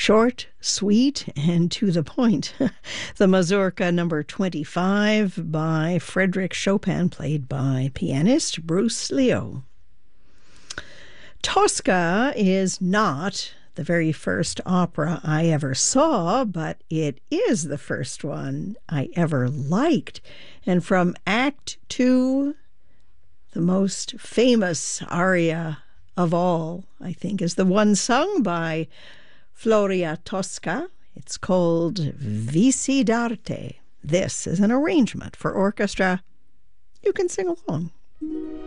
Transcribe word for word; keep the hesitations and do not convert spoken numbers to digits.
Short, sweet, and to the point. The Mazurka number twenty-five by Frédéric Chopin, played by pianist Bruce Leo. Tosca is not the very first opera I ever saw, but it is the first one I ever liked. And from Act Two, the most famous aria of all, I think, is the one sung by Floria Tosca. It's called Visi d'Arte. This is an arrangement for orchestra. You can sing along.